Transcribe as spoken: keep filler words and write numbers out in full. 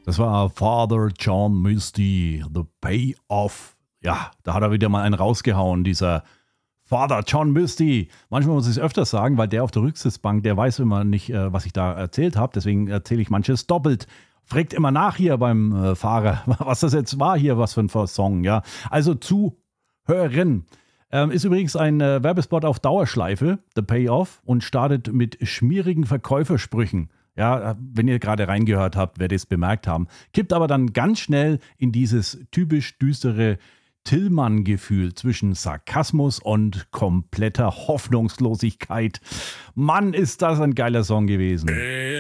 Das war Father John Misty, The Payoff. Ja, da hat er wieder mal einen rausgehauen, dieser Father John Misty. Manchmal muss ich es öfters sagen, weil der auf der Rücksitzbank, der weiß immer nicht, was ich da erzählt habe. Deswegen erzähle ich manches doppelt. Fragt immer nach hier beim äh, Fahrer, was das jetzt war hier, was für ein Song. Ja, also zuhören. Ähm, ist übrigens ein äh, Werbespot auf Dauerschleife, The Payoff, und startet mit schmierigen Verkäufersprüchen. Ja, wenn ihr gerade reingehört habt, werdet ihr es bemerkt haben. Kippt aber dann ganz schnell in dieses typisch düstere Tillmann-Gefühl zwischen Sarkasmus und kompletter Hoffnungslosigkeit. Mann, ist das ein geiler Song gewesen.